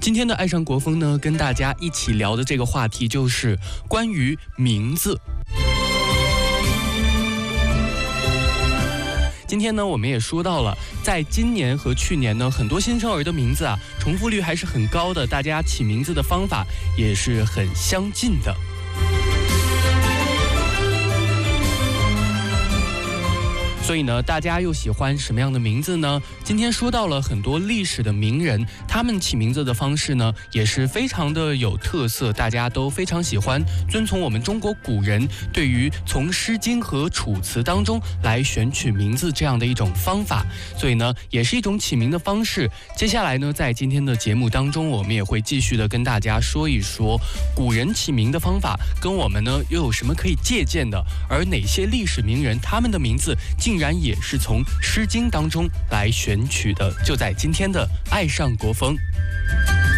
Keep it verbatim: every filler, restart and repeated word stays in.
今天的爱上国风呢，跟大家一起聊的这个话题就是关于名字。今天呢，我们也说到了，在今年和去年呢，很多新生儿的名字啊，重复率还是很高的，大家起名字的方法也是很相近的。所以呢，大家又喜欢什么样的名字呢？今天说到了很多历史的名人，他们起名字的方式呢，也是非常的有特色，大家都非常喜欢遵从我们中国古人对于从《诗经》和《楚辞》当中来选取名字这样的一种方法，所以呢，也是一种起名的方式。接下来呢，在今天的节目当中，我们也会继续的跟大家说一说古人起名的方法跟我们呢又有什么可以借鉴的，而哪些历史名人他们的名字竟然也是从《诗经》当中来选取的，就在今天的爱上国风。